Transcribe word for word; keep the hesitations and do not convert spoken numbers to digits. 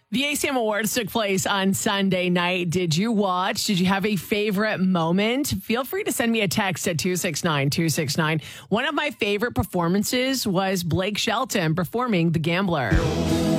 The A C M Awards took place on Sunday night. Did you watch? Did you have a favorite moment? Feel free to send me a text at two six nine two six nine. One of my favorite performances was Blake Shelton performing The Gambler.